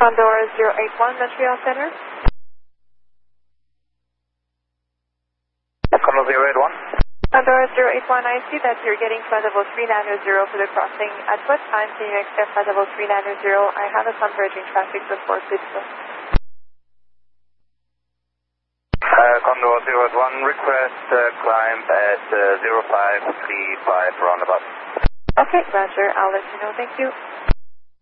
Condor 081, Montreal Center. Condor 081. Condor 081, I see that you're getting flight level 390 for the crossing. At what time can you expect flight level 390? I have a converging traffic report, please. Condor 081, request climb at 0535 roundabout. Okay, Roger. I'll let you know. Thank you.